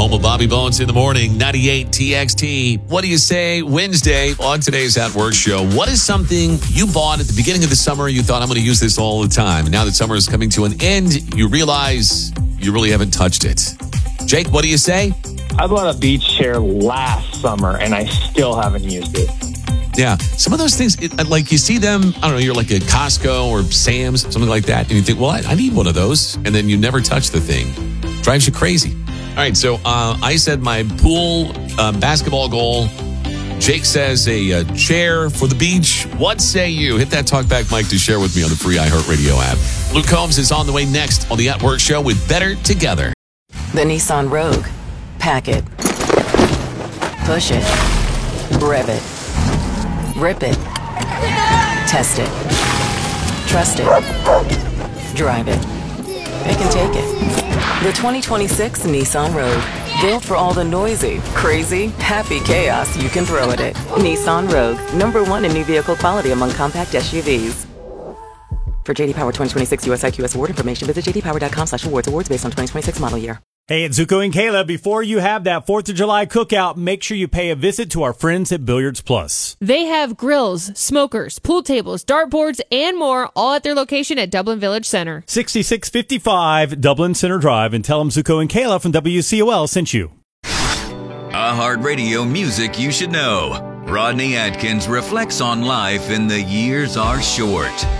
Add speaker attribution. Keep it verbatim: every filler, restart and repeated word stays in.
Speaker 1: home of Bobby Bones in the morning, ninety-eight T X T. What do you say Wednesday on today's At Work show? What is something you bought at the beginning of the summer? You thought, I'm going to use this all the time. And now that summer is coming to an end, you realize you really haven't touched it. Jake, what do you say?
Speaker 2: I bought a beach chair last summer and I still haven't used it.
Speaker 1: Yeah, some of those things, it, like you see them, I don't know, you're like at Costco or Sam's, something like that, and you think, well, I, I need one of those, and then you never touch the thing. Drives you crazy. All right, so uh, I said my pool uh, basketball goal. Jake says a, a chair for the beach. What say you? Hit that talkback mic to share with me on the free iHeartRadio app. Luke Combs is on the way next on the At Work show with Better Together.
Speaker 3: The Nissan Rogue. Pack it. Push it. Rev it. Rip it. Test it. Trust it. Drive it. Pick and take it. The twenty twenty-six Nissan Rogue. Built for all the noisy, crazy, happy chaos you can throw at it. Nissan Rogue. Number one in new vehicle quality among compact S U Vs. For J D Power twenty twenty-six U S I Q S award information, visit j d power dot com slash awards. Awards based on twenty twenty-six model year.
Speaker 4: Hey, it's Zuko and Kayla. Before you have that fourth of July cookout, make sure you pay a visit to our friends at Billiards Plus.
Speaker 5: They have grills, smokers, pool tables, dartboards, and more, all at their location at Dublin Village Center.
Speaker 4: sixty-six fifty-five Dublin Center Drive, and tell them Zuko and Kayla from W C O L sent you.
Speaker 6: iHeartRadio music you should know. Rodney Atkins reflects on life in The Years Are Short.